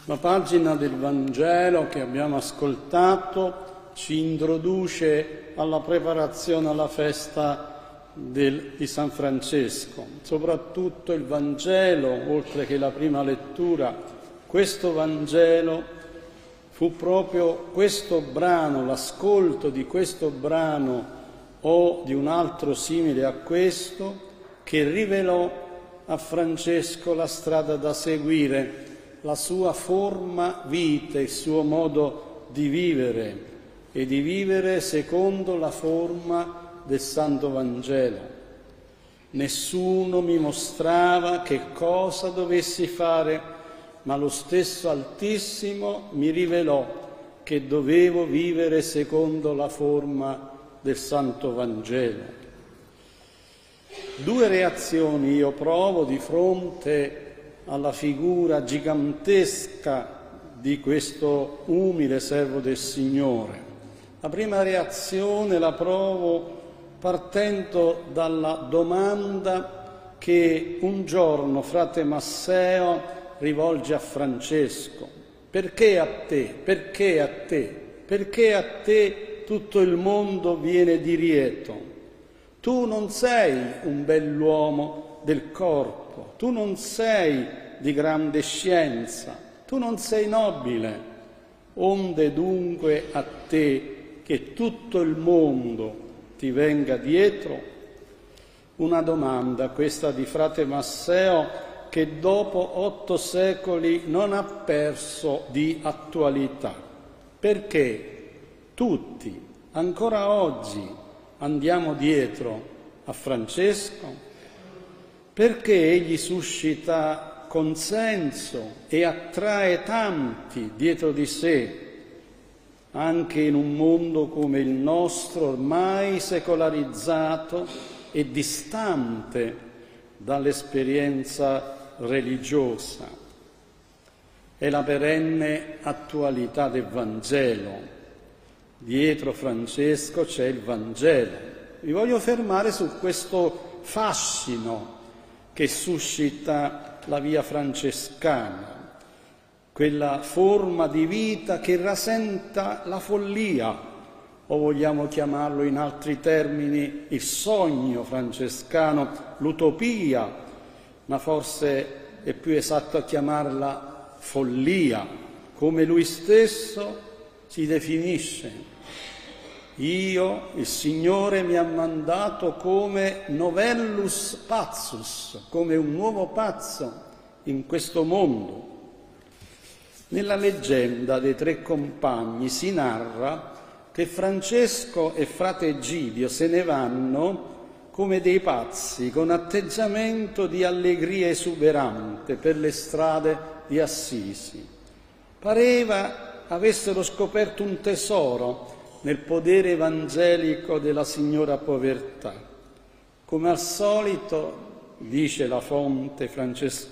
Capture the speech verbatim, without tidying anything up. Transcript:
La pagina del Vangelo che abbiamo ascoltato ci introduce alla preparazione alla festa del, di San Francesco. Soprattutto il Vangelo, oltre che la prima lettura, questo Vangelo fu proprio questo brano, l'ascolto di questo brano o di un altro simile a questo, che rivelò a Francesco la strada da seguire, la sua forma vita, il suo modo di vivere e di vivere secondo la forma del Santo Vangelo. Nessuno mi mostrava che cosa dovessi fare, ma lo stesso Altissimo mi rivelò che dovevo vivere secondo la forma del Santo Vangelo. Due reazioni io provo di fronte alla figura gigantesca di questo umile servo del Signore. La prima reazione la provo partendo dalla domanda che un giorno frate Masseo rivolge a Francesco: perché a te? Perché a te? Perché a te tutto il mondo viene di lieto? Tu non sei un bell'uomo del corpo, tu non sei di grande scienza, tu non sei nobile. Onde dunque a te che tutto il mondo ti venga dietro? Una domanda, questa di frate Masseo, che dopo otto secoli non ha perso di attualità. Perché tutti, ancora oggi, andiamo dietro a Francesco? Perché egli suscita consenso e attrae tanti dietro di sé, anche in un mondo come il nostro, ormai secolarizzato e distante dall'esperienza religiosa. È la perenne attualità del Vangelo. Dietro Francesco c'è il Vangelo. Vi voglio fermare su questo fascino che suscita la via francescana, quella forma di vita che rasenta la follia, o vogliamo chiamarlo in altri termini il sogno francescano, l'utopia, ma forse è più esatto chiamarla follia, come lui stesso si definisce. Io, il Signore, mi ha mandato come novellus pazzus, come un nuovo pazzo in questo mondo. Nella leggenda dei tre compagni si narra che Francesco e frate Egidio se ne vanno come dei pazzi, con atteggiamento di allegria esuberante per le strade di Assisi. Pareva avessero scoperto un tesoro nel podere evangelico della Signora Povertà. Come al solito, dice la fonte francescana,